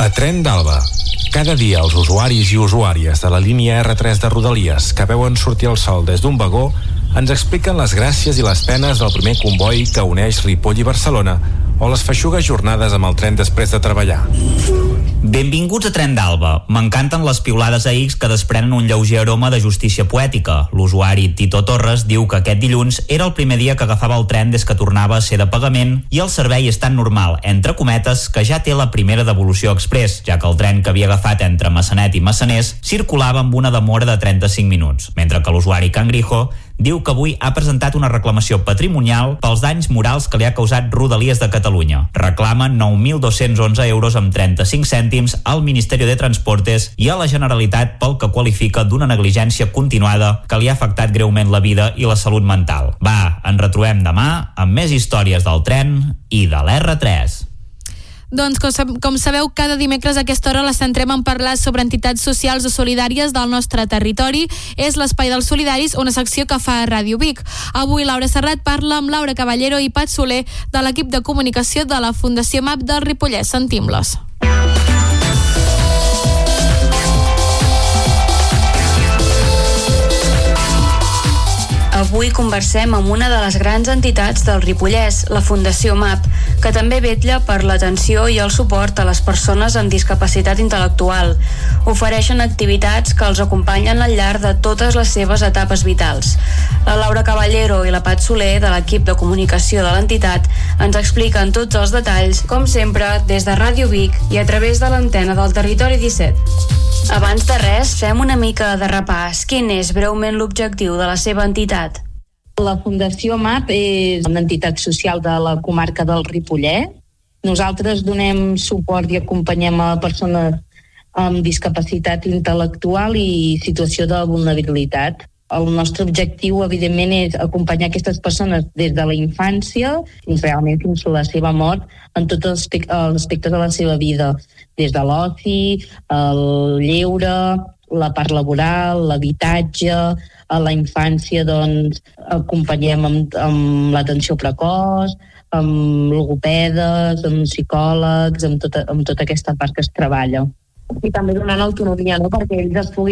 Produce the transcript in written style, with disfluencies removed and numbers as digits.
A Tren d'Alba. Cada dia els usuaris i usuàries de la línia R3 de Rodalies que veuen sortir el sol des d'un vagó ens expliquen les gràcies i les penes del primer comboi que uneix Ripoll i Barcelona o les feixugues jornades amb el tren després de treballar. Benvinguts a Tren d'Alba. M'encanten les piulades a X que desprenen un lleuger aroma de justícia poètica. L'usuari Tito Torres diu que aquest dilluns era el primer dia que agafava el tren des que tornava a ser de pagament i el servei és tan normal, entre cometes, que ja té la primera devolució express, ja que el tren que havia agafat entre Massanet i Massaners circulava amb una demora de 35 minuts, mentre que l'usuari Cangrijo diu que avui ha presentat una reclamació patrimonial pels danys morals que li ha causat Rodalies de Catalunya. Reclama 9.211 euros amb 35 cèntims al Ministeri de Transportes i a la Generalitat pel que qualifica d'una negligència continuada que li ha afectat greument la vida i la salut mental. Va, ens retrobem demà amb més històries del tren i de l'R3. Doncs, com sabeu, cada dimecres a aquesta hora la centrem en parlar sobre entitats socials o solidàries del nostre territori. És l'Espai dels Solidaris, una secció que fa Ràdio Vic. Avui Laura Serrat parla amb Laura Caballero i Pat Soler de l'equip de comunicació de la Fundació MAP del Ripollès. Sentim-los. Avui conversem amb una de les grans entitats del Ripollès, la Fundació MAP, que també vetlla per l'atenció i el suport a les persones amb discapacitat intel·lectual. Ofereixen activitats que els acompanyen al llarg de totes les seves etapes vitals. La Laura Caballero i la Pat Soler, de l'equip de comunicació de l'entitat, ens expliquen tots els detalls, com sempre, des de Ràdio Vic i a través de l'antena del Territori 17. Abans de res, fem una mica de repàs. Quin és breument l'objectiu de la seva entitat? La Fundació MAP és una entitat social de la comarca del Ripollès. Nosaltres donem suport i acompanyem a persones amb discapacitat intel·lectual i situació de vulnerabilitat. El nostre objectiu, evidentment, és acompanyar aquestes persones des de la infància realment fins a la seva mort en tots els aspectes de la seva vida, des de l'oci, el lleure, la part laboral, l'habitatge. A la infància, doncs, acompanyem amb l'atenció precoç, amb logopedes, amb psicòlegs, amb tota aquesta part que es treballa. I també donant autonomia, no?, perquè ells es puguin